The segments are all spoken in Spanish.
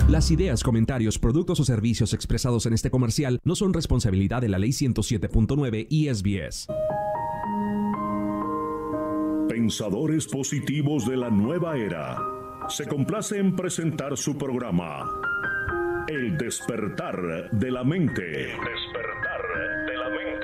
Las ideas, comentarios, productos o servicios expresados en este comercial no son responsabilidad de la Ley 107.9 y SBS. Pensadores positivos de la nueva era. Se complace en presentar su programa El despertar de la mente. El despertar de la mente.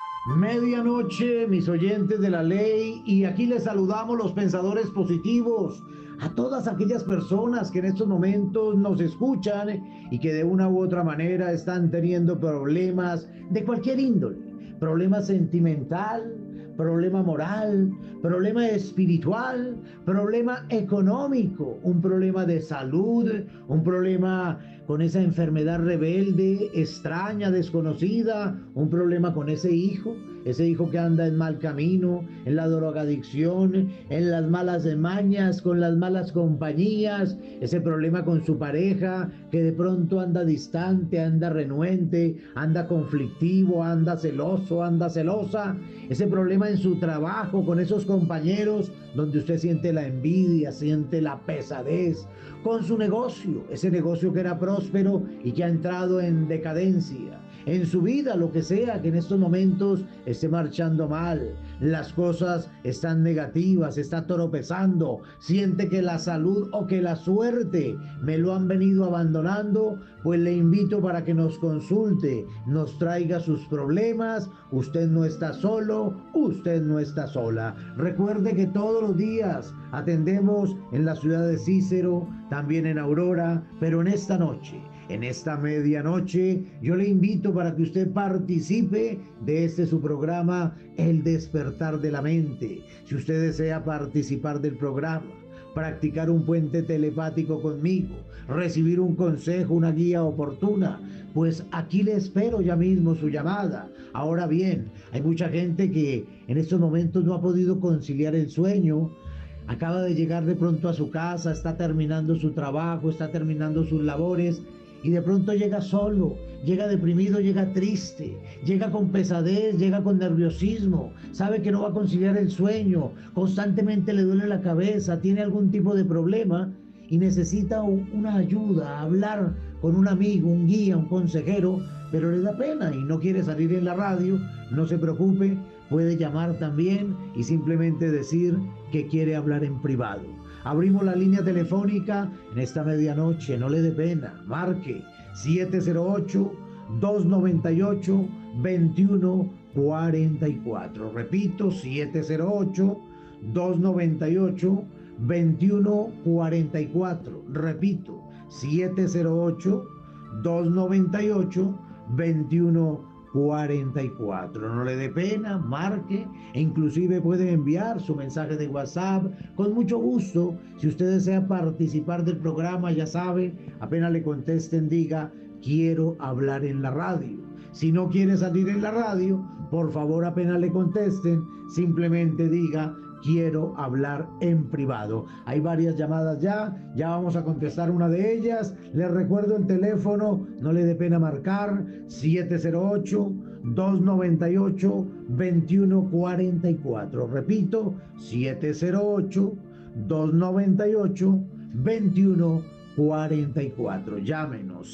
Medianoche, mis oyentes de la ley, y aquí les saludamos los pensadores positivos, a todas aquellas personas que en estos momentos nos escuchan y que de una u otra manera están teniendo problemas de cualquier índole, problema sentimental, problema moral, problema espiritual, problema económico, un problema de salud, un problema con esa enfermedad rebelde, extraña, desconocida, un problema con ese hijo que anda en mal camino, en la drogadicción, en las malas mañas, con las malas compañías, ese problema con su pareja que de pronto anda distante, anda renuente, anda conflictivo, anda celoso, anda celosa, ese problema en su trabajo con esos compañeros donde usted siente la envidia, siente la pesadez, con su negocio, ese negocio que era próspero y que ha entrado en decadencia, en su vida, lo que sea que en estos momentos esté marchando mal, las cosas están negativas, está tropezando, siente que la salud o que la suerte me lo han venido abandonando, pues le invito para que nos consulte, nos traiga sus problemas. Usted no está solo, usted no está sola. Recuerde que todos los días atendemos en la ciudad de Cícero, también en Aurora, pero en esta noche, en esta medianoche, yo le invito para que usted participe de este su programa, El Despertar de la Mente. Si usted desea participar del programa, practicar un puente telepático conmigo, recibir un consejo, una guía oportuna, pues aquí le espero ya mismo su llamada. Ahora bien, hay mucha gente que en estos momentos no ha podido conciliar el sueño, acaba de llegar de pronto a su casa, está terminando su trabajo, está terminando sus labores, y de pronto llega solo, llega deprimido, llega triste, llega con pesadez, llega con nerviosismo, sabe que no va a conciliar el sueño, constantemente le duele la cabeza, tiene algún tipo de problema y necesita una ayuda, hablar con un amigo, un guía, un consejero, pero le da pena y no quiere salir en la radio. No se preocupe, puede llamar también y simplemente decir que quiere hablar en privado. Abrimos la línea telefónica en esta medianoche, no le dé pena, marque 708-298-2144. Repito, 708-298-2144. Repito, 708-298-2144. No le dé pena, marque, e inclusive puede enviar su mensaje de WhatsApp con mucho gusto. Si usted desea participar del programa, ya sabe, apenas le contesten, diga: quiero hablar en la radio. Si no quiere salir en la radio, por favor, apenas le contesten, simplemente diga: quiero hablar en privado. Hay varias llamadas ya vamos a contestar una de ellas. Les recuerdo el teléfono, no le dé pena marcar, 708-298-2144. Repito, 708-298-2144. Llámenos,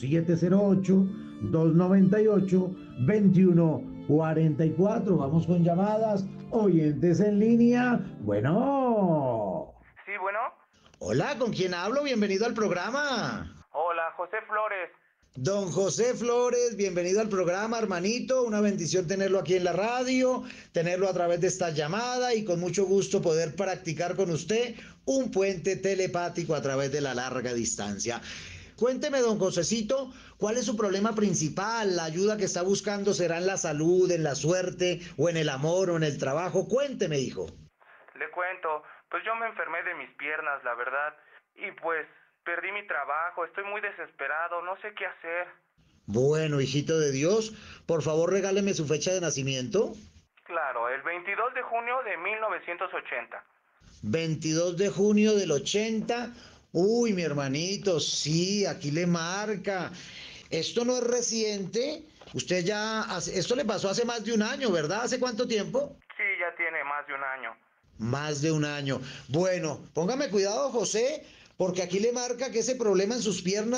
708-298-2144. Vamos con llamadas. Oyentes en línea. Bueno. Sí, bueno. Hola, ¿con quién hablo? Bienvenido al programa. Hola, José Flores. Don José Flores, bienvenido al programa, hermanito. Una bendición tenerlo aquí en la radio, tenerlo a través de esta llamada y con mucho gusto poder practicar con usted un puente telepático a través de la larga distancia. Cuénteme, don Josecito, ¿cuál es su problema principal? ¿La ayuda que está buscando será en la salud, en la suerte, o en el amor, o en el trabajo? Cuénteme, hijo. Le cuento, pues yo me enfermé de mis piernas, la verdad, y pues perdí mi trabajo, estoy muy desesperado, no sé qué hacer. Bueno, hijito de Dios, por favor regáleme su fecha de nacimiento. Claro, el 22 de junio de 1980. 22 de junio del 80. Uy, mi hermanito, sí, aquí le marca. Esto no es reciente. Esto le pasó hace más de un año, ¿verdad? ¿Hace cuánto tiempo? Sí, ya tiene más de un año. Más de un año. Bueno, póngame cuidado, José, porque aquí le marca que ese problema en sus piernas